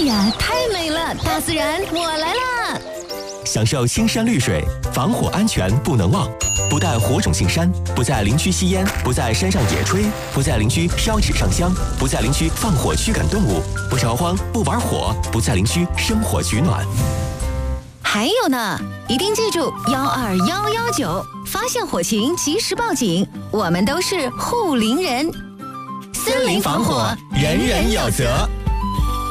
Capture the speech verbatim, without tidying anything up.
呀，太美了！大自然，我来啦！ 享受青山绿水，防火安全不能忘。不带火种进山，不在林区吸烟，不在山上野炊，不在林区烧纸上香，不在林区放火驱赶动物，不着荒，不玩火，不在林区生火取暖。 还有呢，一定记住幺二幺幺九，发现火情及时报警，我们都是护林人。 森林防火，人人有责。